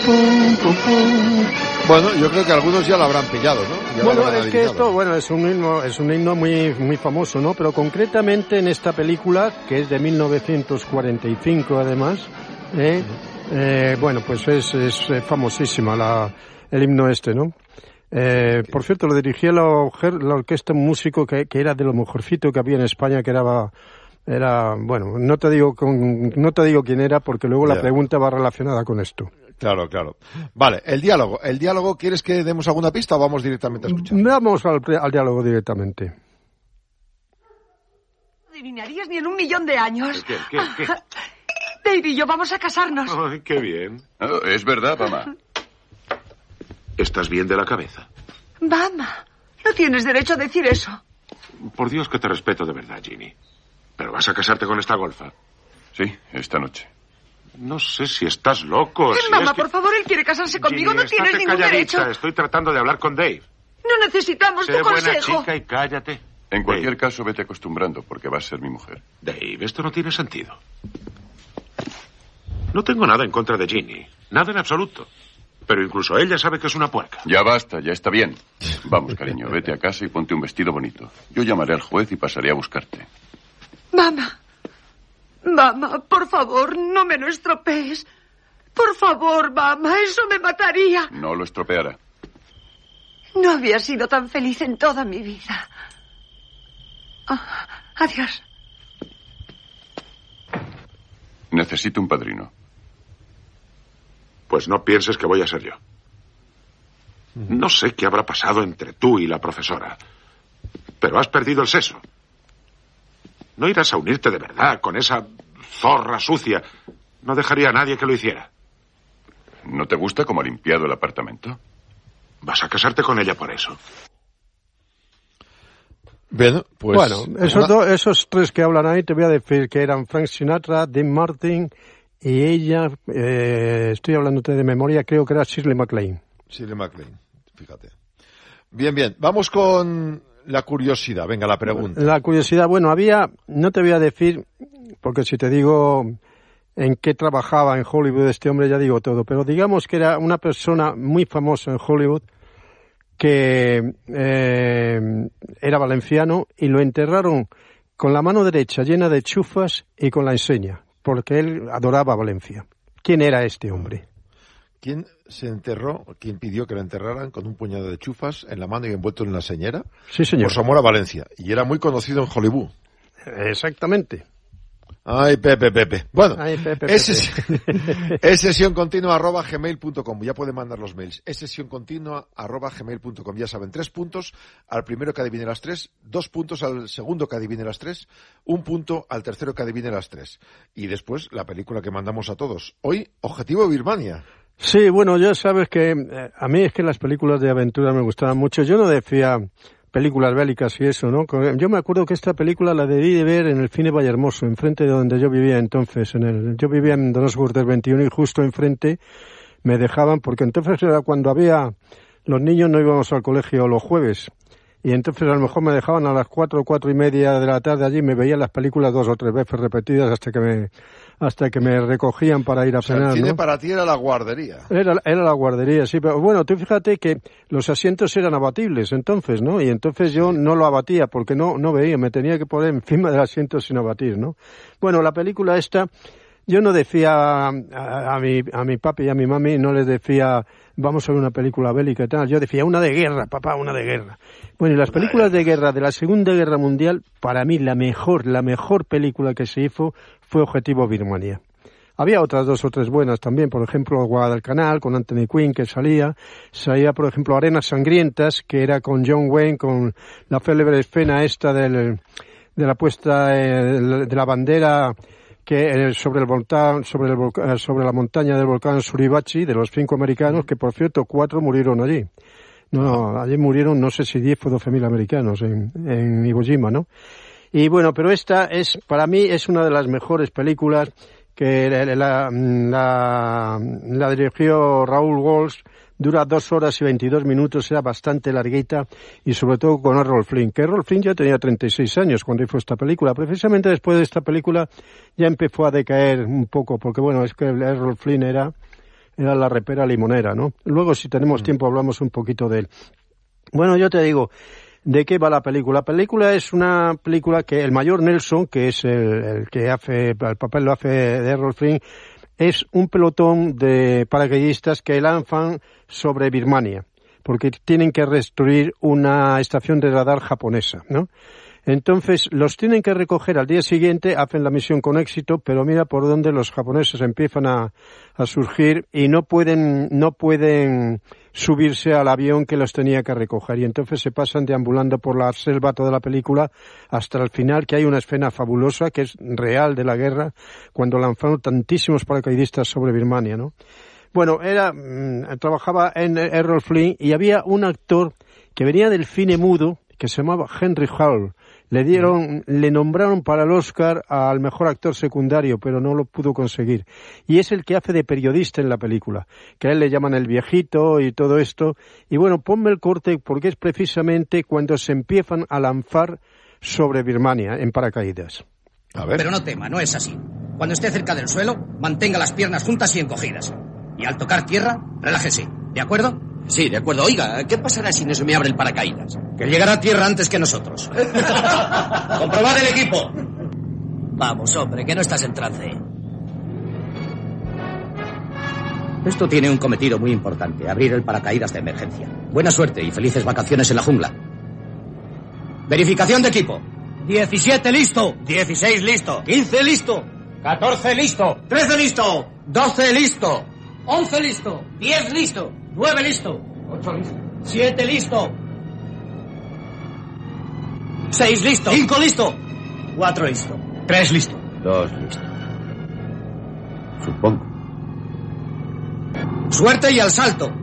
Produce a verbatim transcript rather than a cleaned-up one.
Pum, pum, pum. Bueno, yo creo que algunos ya lo habrán pillado, ¿no? Ya bueno, es que esto, bueno, es un himno, es un himno muy, muy famoso, ¿no? Pero concretamente en esta película, que es de mil novecientos cuarenta y cinco además, ¿eh? Eh, bueno, pues es, es famosísima la, el himno este, ¿no? Eh, por cierto, lo dirigía la, la orquesta, un músico que, que era de lo mejorcito que había en España, que era, era bueno, no te digo con, no te digo quién era, porque luego yeah. la pregunta va relacionada con esto. Claro, claro. Vale, el diálogo. ¿El diálogo quieres que demos alguna pista o vamos directamente a escuchar? Vamos al, al diálogo directamente. No adivinarías ni en un millón de años. ¿Qué, qué, qué? Dave y yo vamos a casarnos. Ay, qué bien. Oh, es verdad, mamá. ¿Estás bien de la cabeza? Mamá, no tienes derecho a decir eso. Por Dios que te respeto de verdad, Ginny. ¿Pero vas a casarte con esta golfa? Sí, esta noche. No sé si estás loco. Eh, si mamá, es que... por favor, él quiere casarse conmigo. Ginny, no tienes ningún calladita. derecho. Estoy tratando de hablar con Dave. No necesitamos sé tu consejo. Sé buena chica y cállate. En cualquier Dave. caso, vete acostumbrando, porque vas a ser mi mujer. Dave, esto no tiene sentido. No tengo nada en contra de Ginny. Nada en absoluto. Pero incluso ella sabe que es una puerca. Ya basta, ya está bien. Vamos, cariño, vete a casa y ponte un vestido bonito. Yo llamaré al juez y pasaré a buscarte. Mamá. Mamá, por favor, no me lo estropees. Por favor, mamá, eso me mataría. No lo estropeará. No había sido tan feliz en toda mi vida. Oh, adiós. Necesito un padrino. Pues no pienses que voy a ser yo. No sé qué habrá pasado entre tú y la profesora, pero has perdido el seso. No irás a unirte de verdad con esa zorra sucia. No dejaría a nadie que lo hiciera. ¿No te gusta cómo ha limpiado el apartamento? Vas a casarte con ella por eso. Bueno, pues... Bueno, esos, dos, esos tres que hablan ahí te voy a decir que eran Frank Sinatra, Dean Martin y ella, eh, estoy hablándote de memoria, creo que era Shirley MacLaine. Shirley MacLaine, fíjate. Bien, bien, vamos con la curiosidad, venga, la pregunta. La curiosidad, bueno, había, no te voy a decir, porque si te digo en qué trabajaba en Hollywood este hombre ya digo todo, pero digamos que era una persona muy famosa en Hollywood, que eh, era valenciano y lo enterraron con la mano derecha llena de chufas y con la enseña, porque él adoraba Valencia. ¿Quién era este hombre? ¿Quién se enterró, quién pidió que lo enterraran con un puñado de chufas en la mano y envuelto en la señora? Sí, señor. Por su amor a Valencia. Y era muy conocido en Hollywood. Exactamente. Ay, Pepe, Pepe. Bueno, Ay, Pepe, es, Pepe. es sesión continua arroba gmail punto com. Ya pueden mandar los mails. Es sesión continua arroba gmail punto com. Ya saben, tres puntos al primero que adivine las tres, dos puntos al segundo que adivine las tres, un punto al tercero que adivine las tres. Y después la película que mandamos a todos. Hoy, Objetivo Birmania. Sí, bueno, ya sabes que eh, a mí es que las películas de aventura me gustaban mucho. Yo no decía películas bélicas y eso, ¿no? Yo me acuerdo que esta película la debí de ver en el cine Vallehermoso, enfrente de donde yo vivía entonces. En el, yo vivía en Donosburg del veintiuno y justo enfrente me dejaban, porque entonces era cuando había, los niños no íbamos al colegio los jueves, y entonces a lo mejor me dejaban a las cuatro, cuatro y media de la tarde allí, me veían las películas dos o tres veces repetidas hasta que me hasta que me recogían para ir a o sea, cenar, el cine ¿no? para ti era la guardería. Era, era la guardería, sí, pero bueno, tú fíjate que los asientos eran abatibles entonces, ¿no? Y entonces yo no lo abatía porque no no veía, me tenía que poner encima del asiento sin abatir, ¿no? Bueno, la película esta, yo no decía a, a, a mi a mi papi y a mi mami, no les decía vamos a ver una película bélica y tal, yo decía una de guerra, papá, una de guerra. Bueno, y las películas de guerra de la Segunda Guerra Mundial, para mí la mejor, la mejor película que se hizo fue Objetivo Birmania. Había otras dos o tres buenas también, por ejemplo, Guadalcanal, con Anthony Quinn, que salía. Salía, por ejemplo, Arenas Sangrientas, que era con John Wayne, con la célebre escena esta del, de la puesta eh, de la bandera que eh, sobre el volcán, sobre el volcán, sobre la montaña del volcán Suribachi, de los cinco americanos, que por cierto, cuatro murieron allí. No, no, allí murieron, no sé si diez o doce mil americanos en, en Iwo Jima, ¿no? Y bueno, pero esta es, para mí, es una de las mejores películas que la, la, la, la dirigió Raúl Walsh, dura dos horas y veintidós minutos, era bastante larguita, y sobre todo con Errol Flynn, que Errol Flynn ya tenía treinta y seis años cuando hizo esta película. Precisamente después de esta película ya empezó a decaer un poco, porque bueno, es que Errol Flynn era era La repera limonera, ¿no? Luego, si tenemos tiempo, hablamos un poquito de él. Bueno, yo te digo, ¿de qué va la película? La película es una película que el mayor Nelson, que es el, el que hace, el papel lo hace de Errol Flynn, es un pelotón de paracaidistas que lanzan sobre Birmania, porque tienen que destruir una estación de radar japonesa, ¿no? Entonces, los tienen que recoger al día siguiente, hacen la misión con éxito, pero mira por dónde los japoneses empiezan a, a surgir y no pueden, no pueden subirse al avión que los tenía que recoger. Y entonces se pasan deambulando por la selva toda la película hasta el final, que hay una escena fabulosa, que es real de la guerra, cuando lanzaron tantísimos paracaidistas sobre Birmania, ¿no? Bueno, era, mmm, trabajaba en Errol Flynn y había un actor que venía del cine mudo, que se llamaba Henry Hall. Le dieron, le nombraron para el Oscar al mejor actor secundario, pero no lo pudo conseguir. Y es el que hace de periodista en la película, que a él le llaman el viejito y todo esto. Y bueno, ponme el corte porque es precisamente cuando se empiezan a lanzar sobre Birmania en paracaídas. A ver. Pero no tema, no es así. Cuando esté cerca del suelo, mantenga las piernas juntas y encogidas. Y al tocar tierra, relájese, ¿de acuerdo? Sí, de acuerdo. Oiga, ¿qué pasará si no se me abre el paracaídas? Que llegará a tierra antes que nosotros. ¡Comprobad el equipo! Vamos, hombre, que no estás en trance. Esto tiene un cometido muy importante, abrir el paracaídas de emergencia. Buena suerte y felices vacaciones en la jungla. Verificación de equipo. diecisiete listo. dieciséis listo. quince listo. catorce listo. trece listo. doce listo. once listo. diez listo. nueve listo. ocho listo. siete listo. seis listo. cinco listo. cuatro listo. tres listo. Dos, listo. Supongo. Suerte y al salto.